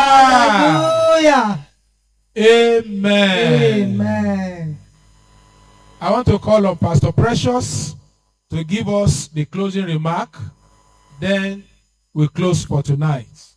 Hallelujah. Amen. Amen. I want to call on Pastor Precious to give us the closing remark. Then we close for tonight.